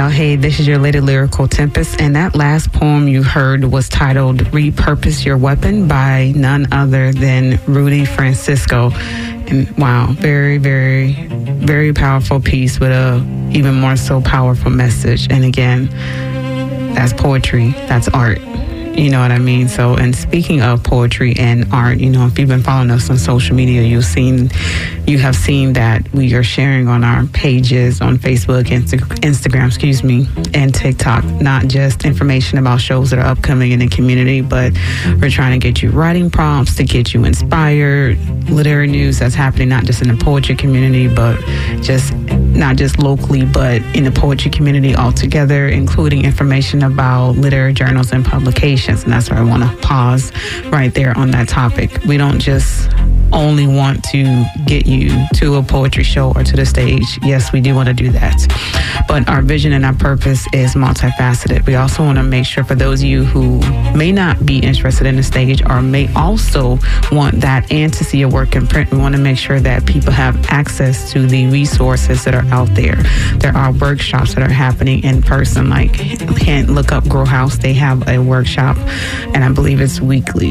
y'all. Hey, this is your Lady Lyrical Tempest, and that last poem you heard was titled Repurpose Your Weapon by none other than Rudy Francisco. And wow, very, very, very powerful piece with a even more so powerful message. And again, that's poetry, that's art. You know what I mean? So, and speaking of poetry and art, you know, if you've been following us on social media, you have seen that we are sharing on our pages on Facebook, Instagram, and TikTok, not just information about shows that are upcoming in the community, but we're trying to get you writing prompts to get you inspired, literary news that's happening not just in the poetry community, but not just locally, but in the poetry community altogether, including information about literary journals and publications. And that's where I want to pause right there on that topic. We don't just only want to get you to a poetry show or to the stage. Yes, we do want to do that. But our vision and our purpose is multifaceted. We also want to make sure for those of you who may not be interested in the stage or may also want that and to see your work in print, we want to make sure that people have access to the resources that are out there. There are workshops that are happening in person, like look up Grow House. They have a workshop, and I believe it's weekly.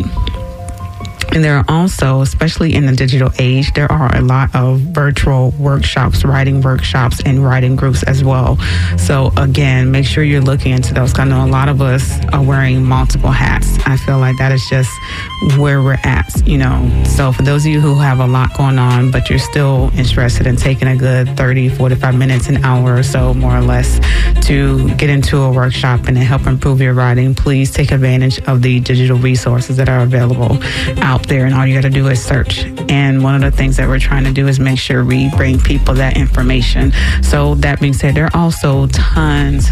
And there are also, especially in the digital age, there are a lot of virtual workshops, writing workshops, and writing groups as well. So again, make sure you're looking into those. I know a lot of us are wearing multiple hats. I feel like that is just where we're at, you know. So for those of you who have a lot going on, but you're still interested in taking a good 30, 45 minutes, an hour or so, more or less, to get into a workshop and to help improve your writing, please take advantage of the digital resources that are available out there, and all you got to do is search. And one of the things that we're trying to do is make sure we bring people that information. So that being said, there are also tons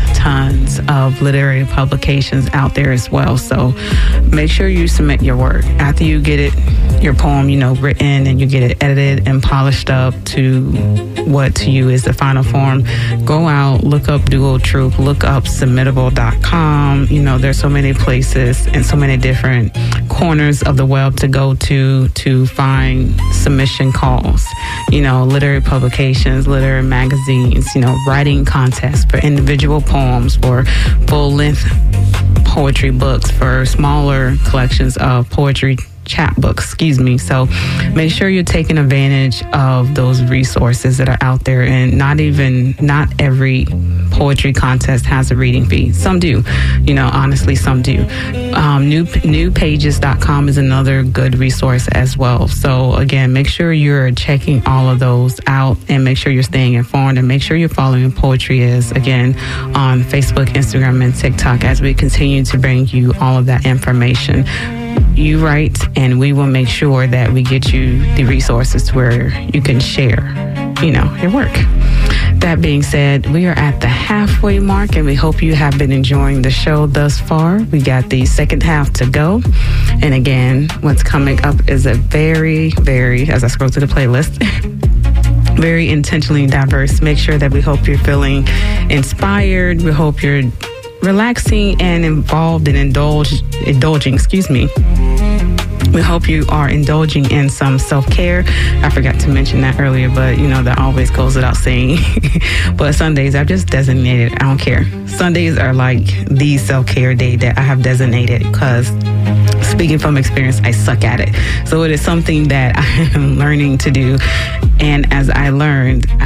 of literary publications out there as well. So make sure you submit your work after you get it, your poem, you know, written, and you get it edited and polished up to what to you is the final form. Go out, look up Duo Troop, look up submittable.com. You know, there's so many places and so many different corners of the web to go to find submission calls, you know, literary publications, literary magazines, you know, writing contests for individual poems, for full-length poetry books, for smaller collections of poetry chapbooks, So make sure you're taking advantage of those resources that are out there. And not every poetry contest has a reading fee. Some do, you know, honestly, some do. Newpages.com is another good resource as well. So again, make sure you're checking all of those out and make sure you're staying informed, and make sure you're following Poetry Is, again, on Facebook, Instagram, and TikTok as we continue to bring you all of that information. You write, and we will make sure that we get you the resources to where you can share, you know, your work. That being said, we are at the halfway mark, and we hope you have been enjoying the show thus far. We got the second half to go. And again, what's coming up is a very, very, as I scroll through the playlist, very intentionally diverse. Make sure that we hope you're feeling inspired. We hope you're relaxing and involved and indulging. We hope you are indulging in some self-care. I forgot to mention that earlier, but you know, that always goes without saying. But Sundays, I've just designated, I don't care. Sundays are like the self-care day that I have designated, because speaking from experience, I suck at it. So it is something that I am learning to do. And as I learned, I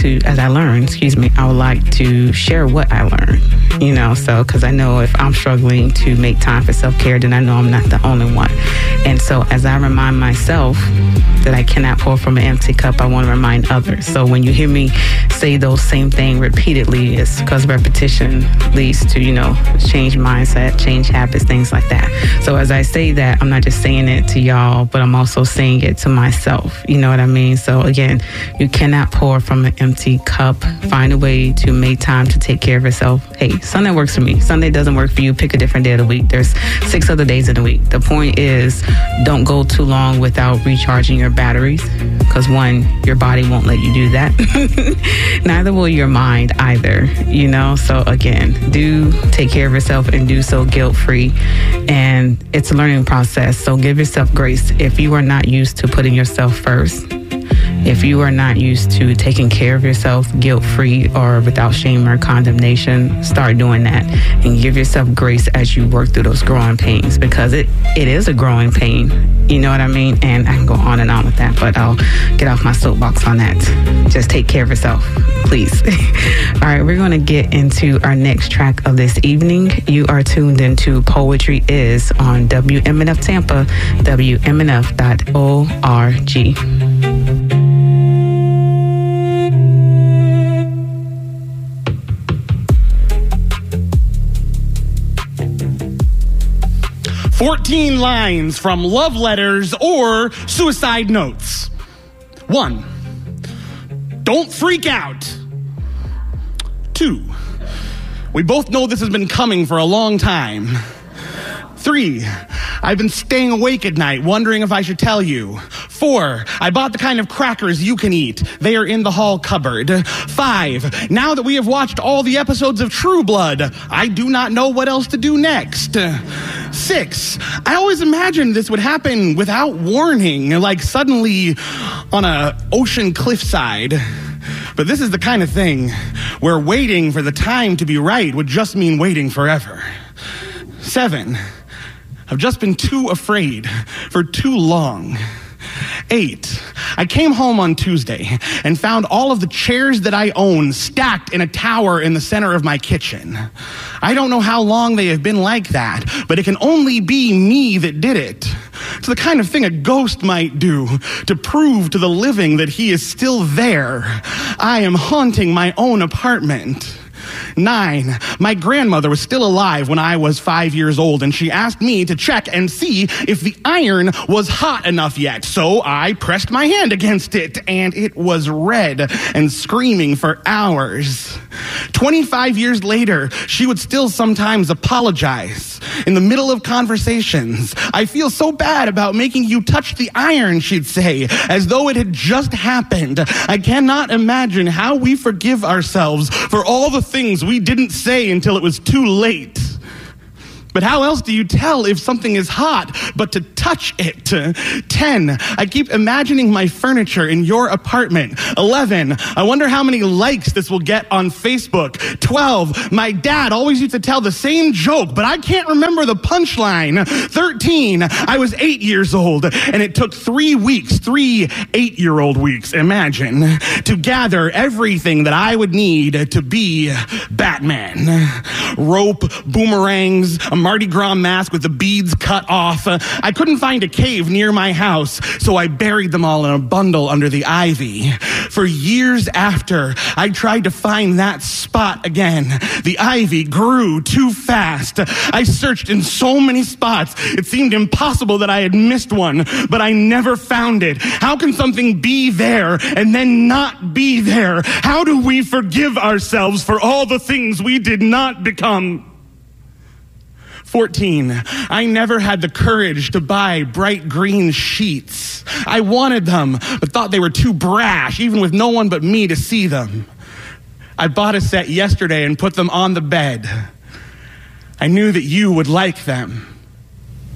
would like to share what I learned, you know, so, because I know if I'm struggling to make time for self-care, then I know I'm not the only one. And so as I remind myself that I cannot pour from an empty cup, I want to remind others. So when you hear me say those same things repeatedly, it's because repetition leads to, you know, change mindset, change habits, things like that. So as I say that, I'm not just saying it to y'all, but I'm also saying it to myself. You know what I mean? So again, you cannot pour from an empty cup. Find a way to make time to take care of yourself. Hey, Sunday works for me. Sunday doesn't work for you. Pick a different day of the week. There's 6 other days in the week. The point is, don't go too long without recharging your batteries, because one, your body won't let you do that. Neither will your mind either, you know? So again, do take care of yourself and do so guilt-free. And it's a learning process. So give yourself grace. If you are not used to putting yourself first, If you are not used to taking care of yourself guilt-free or without shame or condemnation, start doing that and give yourself grace as you work through those growing pains, because it is a growing pain. You know what I mean? And I can go on and on with that, but I'll get off my soapbox on that. Just take care of yourself, please. All right, we're going to get into our next track of this evening. You are tuned into Poetry Is on WMNF Tampa, WMNF.org. 14 lines from love letters or suicide notes. 1, don't freak out. 2, we both know this has been coming for a long time. 3, I've been staying awake at night wondering if I should tell you. 4, I bought the kind of crackers you can eat. They are in the hall cupboard. 5, now that we have watched all the episodes of True Blood, I do not know what else to do next. 6, I always imagined this would happen without warning, like suddenly on a ocean cliffside. But this is the kind of thing where waiting for the time to be right would just mean waiting forever. 7, I've just been too afraid for too long. 8, I came home on Tuesday and found all of the chairs that I own stacked in a tower in the center of my kitchen. I don't know how long they have been like that, but it can only be me that did it. It's the kind of thing a ghost might do to prove to the living that he is still there. I am haunting my own apartment. 9, my grandmother was still alive when I was 5 years old, and she asked me to check and see if the iron was hot enough yet. So I pressed my hand against it, and it was red and screaming for hours. 25 years later, she would still sometimes apologize. In the middle of conversations, I feel so bad about making you touch the iron, she'd say, as though it had just happened. I cannot imagine how we forgive ourselves for all the things we didn't say until it was too late. But how else do you tell if something is hot but to touch it? 10, I keep imagining my furniture in your apartment. 11, I wonder how many likes this will get on Facebook. 12, my dad always used to tell the same joke, but I can't remember the punchline. 13, I was 8 years old, and it took 3 weeks, 3 8-year-old weeks, imagine, to gather everything that I would need to be Batman. Rope, boomerangs, a Mardi Gras mask with the beads cut off. I couldn't find a cave near my house, so I buried them all in a bundle under the ivy. For years after, I tried to find that spot again. The ivy grew too fast. I searched in so many spots, it seemed impossible that I had missed one, but I never found it. How can something be there and then not be there? How do we forgive ourselves for all the things we did not become? 14, I never had the courage to buy bright green sheets. I wanted them, but thought they were too brash, even with no one but me to see them. I bought a set yesterday and put them on the bed. I knew that you would like them.